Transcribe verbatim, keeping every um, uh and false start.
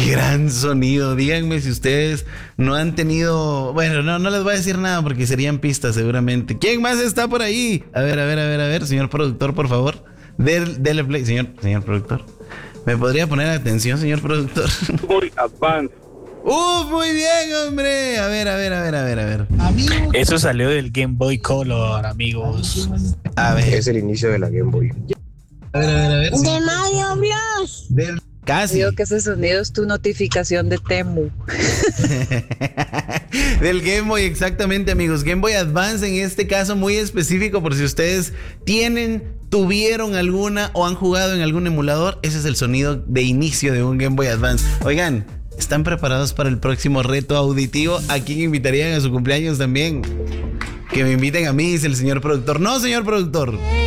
Qué gran sonido. Díganme si ustedes no han tenido... Bueno, no, no les voy a decir nada porque serían pistas seguramente. ¿Quién más está por ahí? A ver, a ver, a ver, a ver. Señor productor, por favor. Del, dele play. Señor, señor productor. ¿Me podría poner atención, señor productor? Muy Advance. ¡Uh, muy bien, hombre! A ver, a ver, a ver, a ver, a ver. Eso salió del Game Boy Color, amigos. A ver. Es el inicio de la Game Boy. A ver, a ver, a ver. De Mario Bros. Del... Casi. Digo que ese sonido es tu notificación de Temu. Del Game Boy, exactamente, amigos. Game Boy Advance, en este caso muy específico, por si ustedes tienen, tuvieron alguna o han jugado en algún emulador, ese es el sonido de inicio de un Game Boy Advance. Oigan, ¿están preparados para el próximo reto auditivo? ¿A quién invitarían a su cumpleaños también? Que me inviten a mí, dice el señor productor. No, señor productor.